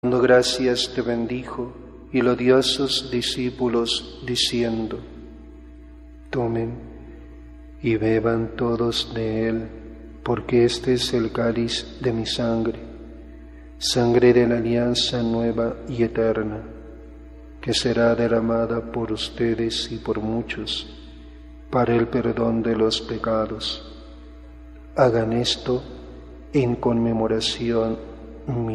Dando gracias te bendijo, y lo dio a sus discípulos, diciendo: Tomen y beban todos de él, porque este es el cáliz de mi sangre, sangre de la alianza nueva y eterna, que será derramada por ustedes y por muchos, para el perdón de los pecados. Hagan esto en conmemoración mía.